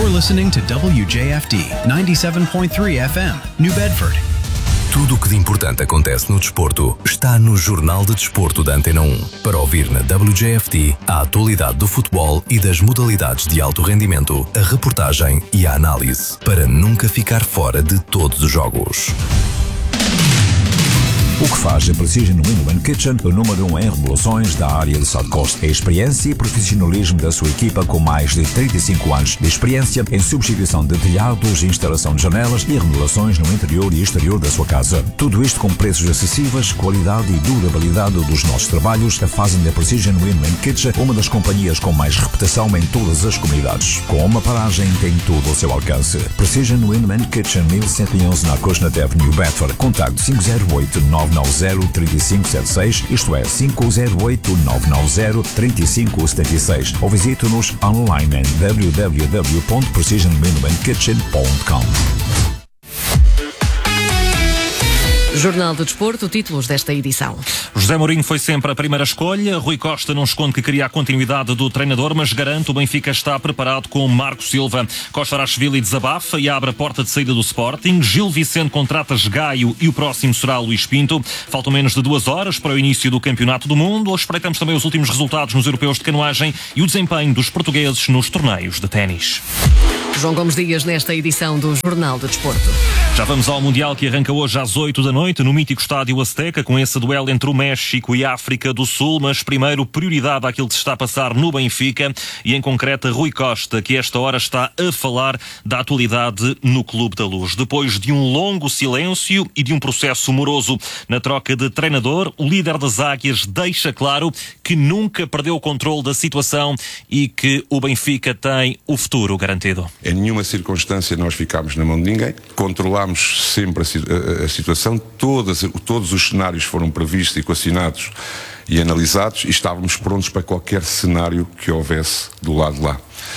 You're listening to WJFD 97.3 FM, New Bedford. Tudo o que de importante acontece no desporto está no Jornal de Desporto da Antena 1. Para ouvir na WJFD a atualidade do futebol e das modalidades de alto rendimento, a reportagem e a análise, para nunca ficar fora de todos os jogos. O que faz a Precision Window & Kitchen o número 1 em remodelações da área de South Coast é a experiência e profissionalismo da sua equipa com mais de 35 anos de experiência em substituição de telhados, instalação de janelas e remodelações no interior e exterior da sua casa. Tudo isto com preços acessíveis, qualidade e durabilidade dos nossos trabalhos a fazem da Precision Window & Kitchen uma das companhias com mais reputação em todas as comunidades. Com uma paragem tem tudo ao seu alcance. Precision Window & Kitchen 1111 na Acushnet Avenue, Bedford. Contacto 508-990-3576, isto é, 508-990-3576, ou visite-nos online em www.precisionwindowandkitchen.com. Jornal do Desporto, títulos desta edição. José Mourinho foi sempre a primeira escolha. Rui Costa não esconde que queria a continuidade do treinador, mas garante o Benfica está preparado com Marco Silva. Kostarashvili desabafa e abre a porta de saída do Sporting. Gil Vicente contrata Gaio e o próximo será Luís Pinto. Faltam menos de 2 horas para o início do Campeonato do Mundo. Hoje espreitamos também os últimos resultados nos europeus de canoagem e o desempenho dos portugueses nos torneios de ténis. João Gomes Dias nesta edição do Jornal do Desporto. Já vamos ao Mundial que arranca hoje às 8 da noite no mítico estádio Azteca, com esse duelo entre o México e a África do Sul, mas primeiro prioridade àquilo que se está a passar no Benfica e em concreto a Rui Costa, que esta hora está a falar da atualidade no Clube da Luz. Depois de um longo silêncio e de um processo moroso na troca de treinador, o líder das Águias deixa claro que nunca perdeu o controle da situação e que o Benfica tem o futuro garantido. Em nenhuma circunstância nós ficámos na mão de ninguém, controlámos sempre a situação, todos os cenários foram previstos, equacionados e analisados e estávamos prontos para qualquer cenário que houvesse do lado de lá.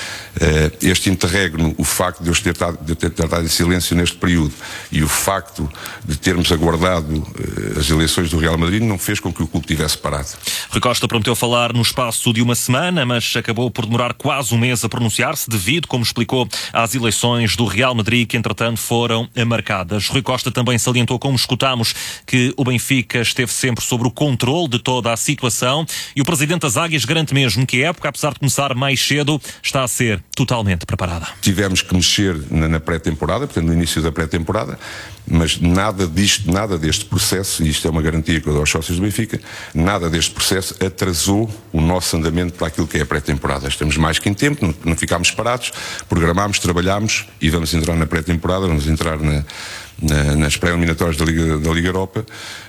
Este interregno, o facto de eu ter estado em silêncio neste período e o facto de termos aguardado as eleições do Real Madrid não fez com que o clube tivesse parado. Rui Costa prometeu falar no espaço de uma semana, mas acabou por demorar quase um mês a pronunciar-se devido, como explicou, às eleições do Real Madrid que entretanto foram marcadas. Rui Costa também salientou, como escutamos, que o Benfica esteve sempre sobre o controle de toda a situação e o presidente das Águias garante mesmo que a época, apesar de começar mais cedo, está a ser totalmente preparada. Tivemos que mexer na pré-temporada, portanto no início da pré-temporada, mas nada deste processo, e isto é uma garantia que eu dou aos sócios do Benfica, nada deste processo atrasou o nosso andamento para aquilo que é a pré-temporada. Estamos mais que em tempo, não ficámos parados, programámos, trabalhámos e vamos entrar na pré-temporada, vamos entrar nas pré-eliminatórias da Liga Europa,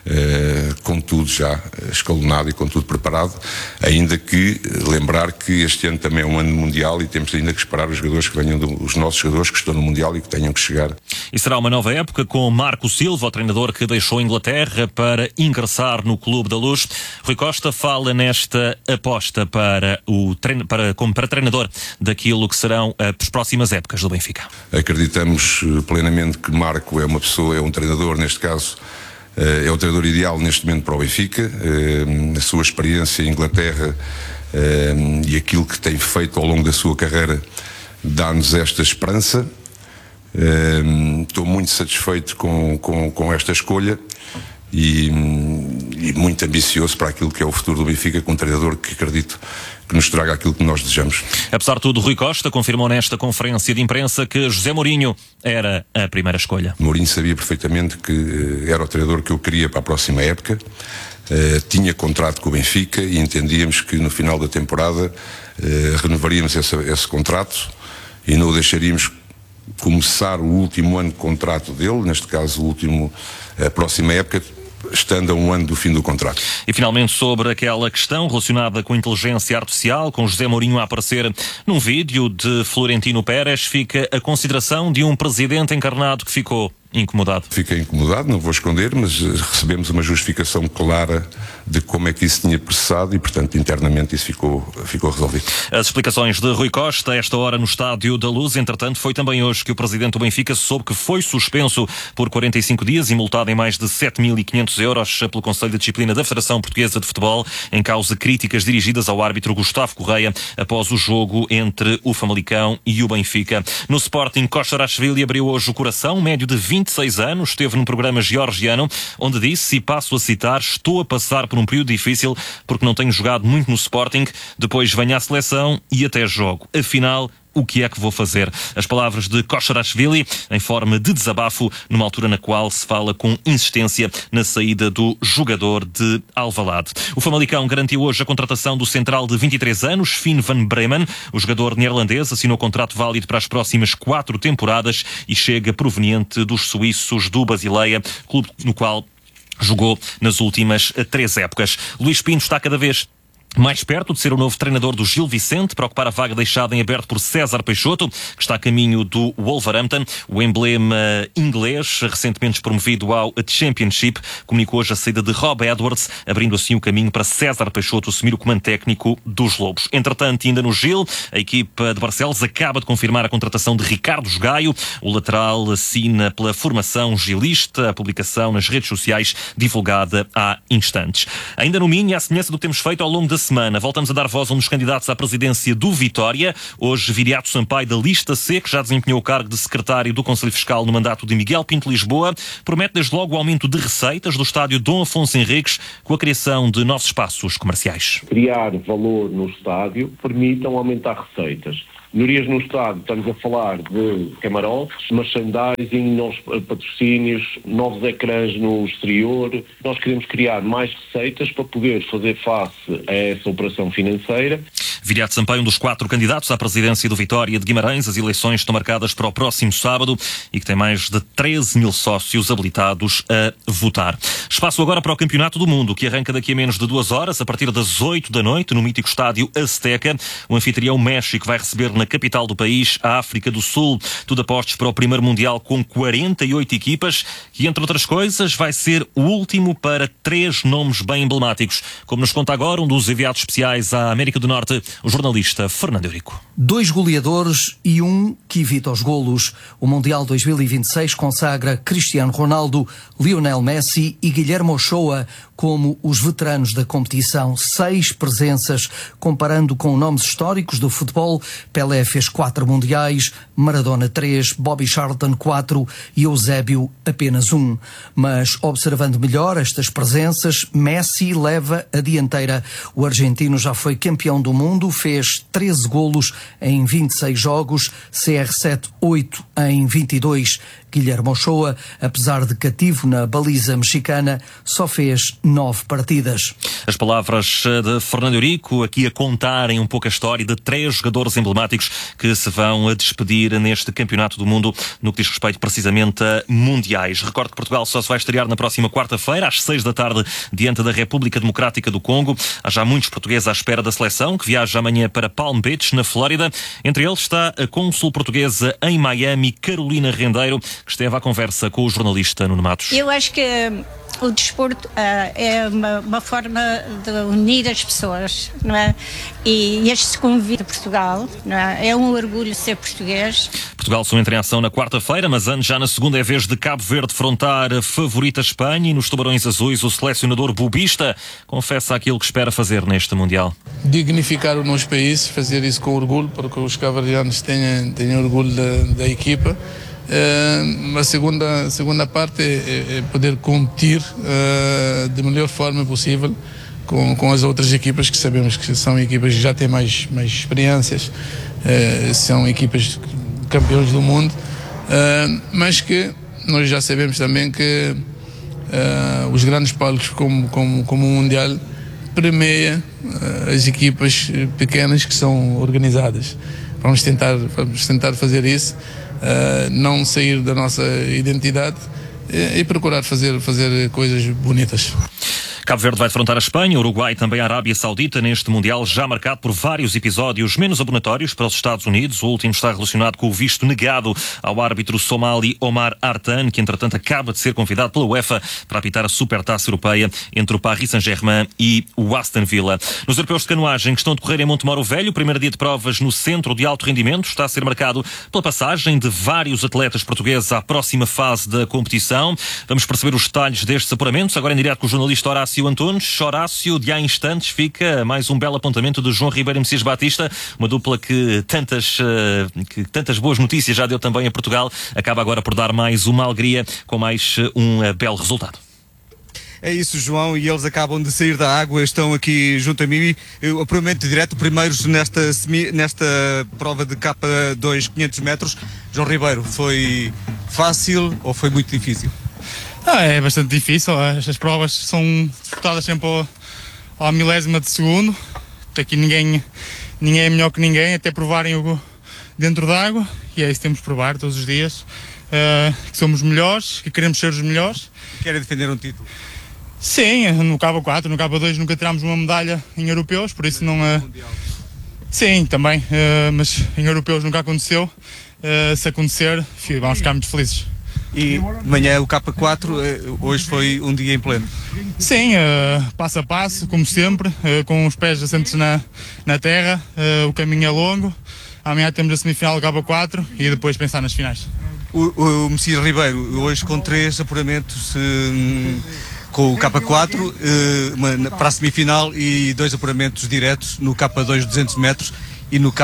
com tudo já escalonado e com tudo preparado, ainda que lembrar que este ano também é um ano mundial e temos ainda que esperar os jogadores que venham, os nossos jogadores que estão no mundial e que tenham que chegar. E será uma nova época com Marco Silva, o treinador que deixou a Inglaterra para ingressar no Clube da Luz. Rui Costa fala nesta aposta para treinador daquilo que serão as próximas épocas do Benfica. Acreditamos plenamente que Marco é uma pessoa, é um treinador, neste caso, é o treinador ideal neste momento para o Benfica. A sua experiência em Inglaterra e aquilo que tem feito ao longo da sua carreira dá-nos esta esperança. Estou muito satisfeito com esta escolha e muito ambicioso para aquilo que é o futuro do Benfica, com um treinador que acredito que nos traga aquilo que nós desejamos. Apesar de tudo, Rui Costa confirmou nesta conferência de imprensa que José Mourinho era a primeira escolha. Mourinho sabia perfeitamente que era o treinador que eu queria para a próxima época. Tinha contrato com o Benfica e entendíamos que no final da temporada renovaríamos esse contrato e não o deixaríamos começar o último ano de contrato dele, neste caso a próxima época, estando a um ano do fim do contrato. E finalmente sobre aquela questão relacionada com a inteligência artificial, com José Mourinho a aparecer num vídeo de Florentino Pérez, fica a consideração de um presidente encarnado que ficou incomodado. Fiquei incomodado, não vou esconder, mas recebemos uma justificação clara de como é que isso tinha processado e, portanto, internamente isso ficou resolvido. As explicações de Rui Costa, a esta hora no Estádio da Luz. Entretanto, foi também hoje que o presidente do Benfica soube que foi suspenso por 45 dias e multado em mais de 7.500 euros pelo Conselho de Disciplina da Federação Portuguesa de Futebol, em causa críticas dirigidas ao árbitro Gustavo Correia após o jogo entre o Famalicão e o Benfica. No Sporting, Košarashvili abriu hoje o coração, médio de 26 anos, esteve num programa georgiano, onde disse, e passo a citar: estou a passar por um período difícil porque não tenho jogado muito no Sporting, depois venho à seleção e até jogo. Afinal, o que é que vou fazer? As palavras de Košarashvili em forma de desabafo, numa altura na qual se fala com insistência na saída do jogador de Alvalade. O Famalicão garantiu hoje a contratação do central de 23 anos, Finn van Bremen. O jogador neerlandês assinou contrato válido para as próximas 4 temporadas e chega proveniente dos suíços do Basileia, clube no qual jogou nas últimas 3 épocas. Luís Pinto está cada vez mais perto de ser o novo treinador do Gil Vicente, para ocupar a vaga deixada em aberto por César Peixoto, que está a caminho do Wolverhampton. O emblema inglês, recentemente promovido ao Championship, comunicou hoje a saída de Rob Edwards, abrindo assim o caminho para César Peixoto assumir o comando técnico dos Lobos. Entretanto, ainda no Gil, a equipa de Barcelos acaba de confirmar a contratação de Ricardo Gaio. O lateral assina pela formação gilista, a publicação nas redes sociais divulgada há instantes. Ainda no Minho, à semelhança do que temos feito ao longo da semana, voltamos a dar voz a um dos candidatos à presidência do Vitória. Hoje, Viriato Sampaio, da lista C, que já desempenhou o cargo de secretário do Conselho Fiscal no mandato de Miguel Pinto Lisboa, promete desde logo o aumento de receitas do estádio Dom Afonso Henriques, com a criação de novos espaços comerciais. Criar valor no estádio permitam aumentar receitas. Melhorias no estádio, estamos a falar de camarotes, merchandising, novos patrocínios, novos ecrãs no exterior. Nós queremos criar mais receitas para poder fazer face a essa operação financeira. Viriato Sampaio, um dos 4 candidatos à presidência do Vitória de Guimarães. As eleições estão marcadas para o próximo sábado e que tem mais de 13 mil sócios habilitados a votar. Espaço agora para o Campeonato do Mundo, que arranca daqui a menos de 2 horas, a partir das 8 da noite, no mítico estádio Azteca. O anfitrião México vai receber na capital do país a África do Sul. Tudo apostos para o primeiro Mundial com 48 equipas, que, entre outras coisas, vai ser o último para 3 nomes bem emblemáticos. Como nos conta agora um dos enviados especiais à América do Norte, o jornalista Fernando Eurico. 2 goleadores e um que evita os golos. O Mundial 2026 consagra Cristiano Ronaldo, Lionel Messi e Guilherme Ochoa como os veteranos da competição. 6 presenças, comparando com nomes históricos do futebol. Pelé fez 4 mundiais, Maradona 3, Bobby Charlton 4 e Eusébio apenas 1. Mas, observando melhor estas presenças, Messi leva a dianteira. O argentino já foi campeão do mundo, fez 13 golos em 26 jogos, CR7 8 em 22. Guilherme Ochoa, apesar de cativo na baliza mexicana, só fez 9 partidas. As palavras de Fernando Eurico, aqui a contarem um pouco a história de 3 jogadores emblemáticos que se vão a despedir neste Campeonato do Mundo, no que diz respeito precisamente a mundiais. Recordo que Portugal só se vai estrear na próxima quarta-feira, às 6 da tarde, diante da República Democrática do Congo. Há já muitos portugueses à espera da seleção, que viaja amanhã para Palm Beach, na Flórida. Entre eles está a cônsul portuguesa em Miami, Carolina Rendeiro, que esteve à conversa com o jornalista Nuno Matos. Eu acho que o desporto é uma forma de unir as pessoas, não é? E este convite de Portugal, não é? É um orgulho ser português. Portugal só entra em ação na quarta-feira, mas antes, já na segunda, é vez de Cabo Verde defrontar a favorita Espanha, e nos Tubarões Azuis o selecionador bobista confessa aquilo que espera fazer neste Mundial. Dignificar o nosso país, fazer isso com orgulho, para que os cabo-verdianos tenham orgulho da equipa. A segunda parte é poder competir da melhor forma possível com as outras equipas, que sabemos que são equipas que já têm mais experiências, são equipas campeões do mundo, mas que nós já sabemos também que os grandes palcos como o Mundial premia as equipas pequenas que são organizadas. Vamos tentar fazer isso, não sair da nossa identidade e procurar fazer coisas bonitas. Cabo Verde vai defrontar a Espanha, Uruguai e também a Arábia Saudita neste Mundial, já marcado por vários episódios menos abonatórios para os Estados Unidos. O último está relacionado com o visto negado ao árbitro somali Omar Artan, que entretanto acaba de ser convidado pela UEFA para apitar a Supertaça Europeia entre o Paris Saint-Germain e o Aston Villa. Nos europeus de canoagem que estão a decorrer em Montemoro Velho, o primeiro dia de provas no Centro de Alto Rendimento está a ser marcado pela passagem de vários atletas portugueses à próxima fase da competição. Vamos perceber os detalhes destes apuramentos, agora em direto com o jornalista Horácio Antunes. Horácio, de há instantes fica mais um belo apontamento de João Ribeiro e Messias Batista, uma dupla que tantas boas notícias já deu também a Portugal, acaba agora por dar mais uma alegria com mais um belo resultado. É isso, João, e eles acabam de sair da água, estão aqui junto a mim. Apuramento direto, primeiros nesta prova de K2 500 metros. João Ribeiro, foi fácil ou foi muito difícil? É bastante difícil, as provas são disputadas sempre ao milésima de segundo. Aqui ninguém é melhor que ninguém, até provarem o dentro d'água, e é isso que temos de provar todos os dias, que somos melhores, que queremos ser os melhores. Querem defender um título? Sim, no K4, no K2 nunca tirámos uma medalha em europeus, por isso não... Sim, também, mas em europeus nunca aconteceu. Se acontecer, vamos ficar muito felizes. E de manhã o K4, hoje foi um dia em pleno? Sim, passo a passo, como sempre, com os pés assentes na terra, o caminho é longo. Amanhã temos a semifinal do K4 e depois pensar nas finais. O Messias Ribeiro, hoje com 3 apuramentos com o K4 para a semifinal e 2 apuramentos diretos no K2 200 metros e no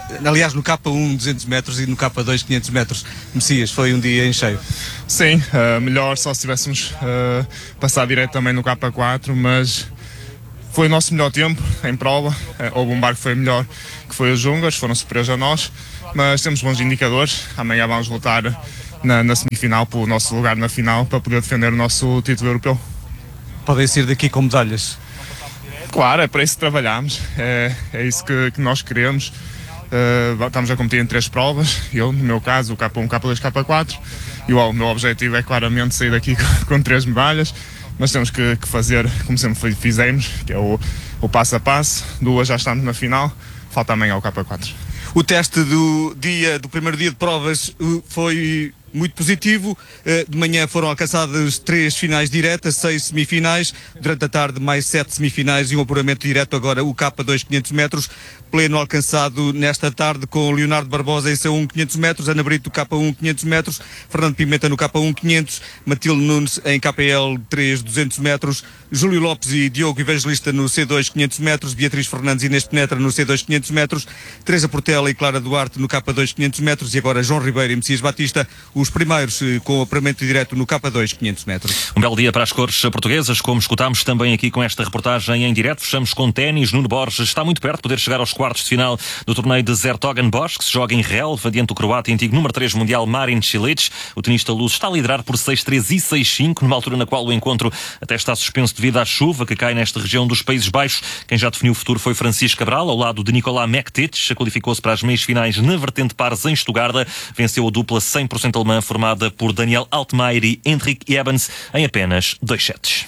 K1 200 metros e no K2 500 metros. Messias, foi um dia em cheio. Sim, melhor só se tivéssemos passado direto também no K4, mas foi o nosso melhor tempo em prova. Houve um barco que foi melhor, que foi os húngaros, foram superiores a nós, mas temos bons indicadores. Amanhã vamos lutar na semifinal pelo nosso lugar na final para poder defender o nosso título europeu. Podem sair daqui com medalhas? Claro, é para isso que trabalhamos, é isso que nós queremos. Estamos a competir em 3 provas, eu, no meu caso, o K1, K2, K4, e o meu objetivo é claramente sair daqui com 3 medalhas, mas temos que fazer como sempre fizemos, que é o passo a passo. 2 já estamos na final, falta amanhã o K4. O teste do primeiro dia de provas foi muito positivo. De manhã foram alcançadas 3 finais diretas, 6 semifinais, durante a tarde mais 7 semifinais e um apuramento direto. Agora o K2 500 metros, pleno alcançado nesta tarde com Leonardo Barbosa em C1 500 metros, Ana Brito K1 500 metros, Fernando Pimenta no K1 500, Matilde Nunes em KPL 3 200 metros, Júlio Lopes e Diogo Evangelista no C2 500 metros, Beatriz Fernandes e Inês Penetra no C2 500 metros, Teresa Portela e Clara Duarte no K2 500 metros e agora João Ribeiro e Messias Batista, os primeiros com o apuramento direto no K2 500 metros. Um belo dia para as cores portuguesas, como escutámos também aqui com esta reportagem em direto. Fechamos com ténis. Nuno Borges está muito perto de poder chegar aos quartos de final do torneio de Zertogenbosch, que se joga em relva diante do croata e antigo número 3 mundial Marin Cilic. O tenista luso está a liderar por 6-3 e 6-5, numa altura na qual o encontro até está suspenso devido à chuva que cai nesta região dos Países Baixos. Quem já definiu o futuro foi Francisco Cabral, ao lado de Nicolás Mektic. Qualificou-se para as meias finais na vertente pares em Estugarda. Venceu a dupla 100% alemã formada por Daniel Altmaier e Henrik Ebens em apenas 2 sets.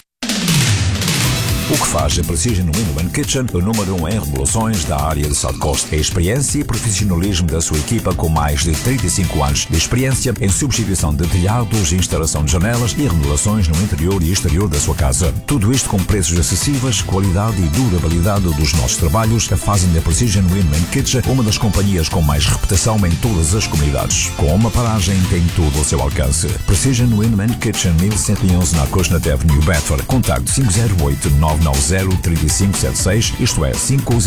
O que faz a Precision Window Kitchen o número 1 em remodelações da área de South Coast é a experiência e profissionalismo da sua equipa com mais de 35 anos de experiência em substituição de telhados, instalação de janelas e remodelações no interior e exterior da sua casa. Tudo isto com preços acessíveis, qualidade e durabilidade dos nossos trabalhos fazem da Precision Window Kitchen uma das companhias com mais reputação em todas as comunidades. Com uma paragem tem tudo ao seu alcance. Precision Window Kitchen 1111 na Acushnet Avenue, Bedford. Contacto 508-990-3576, isto é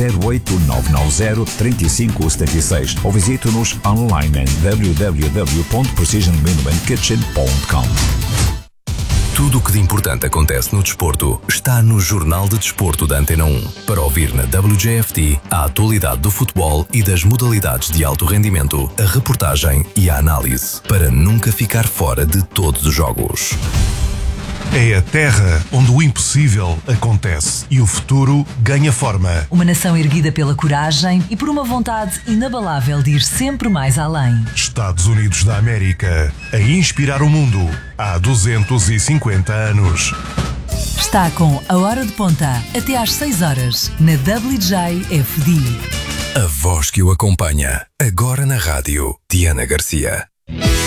508-990-3576, ou visite-nos online em www.precisionwindowkitchen.com. Tudo o que de importante acontece no desporto está no Jornal de Desporto da Antena 1. Para ouvir na WJFT a atualidade do futebol e das modalidades de alto rendimento, a reportagem e a análise, para nunca ficar fora de todos os jogos. É a terra onde o impossível acontece e o futuro ganha forma. Uma nação erguida pela coragem e por uma vontade inabalável de ir sempre mais além. Estados Unidos da América, a inspirar o mundo há 250 anos. Está com a Hora de Ponta, até às 6 horas, na WJFD. A voz que o acompanha, agora na rádio, Diana Garcia.